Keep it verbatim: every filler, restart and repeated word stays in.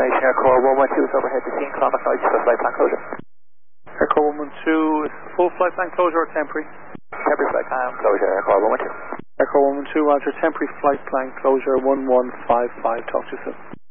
confirmation, Aircore one one two is overhead to scene, climb acknowledge for flight plan closure. Aircore one one two, is full flight plan closure or temporary? Temporary flight plan closure, Aircore one one two. Aircore one one two, roger, temporary flight plan closure one one five five, talk to you soon.